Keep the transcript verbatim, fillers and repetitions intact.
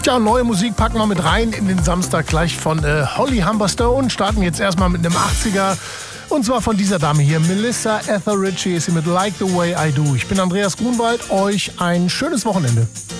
Tja, neue Musik packen wir mit rein in den Samstag gleich von äh, Holly Humberstone und starten jetzt erstmal mit einem achtziger. Und zwar von dieser Dame hier, Melissa Etheridge, ist sie mit Like the Way I Do. Ich bin Andreas Grunwald, euch ein schönes Wochenende.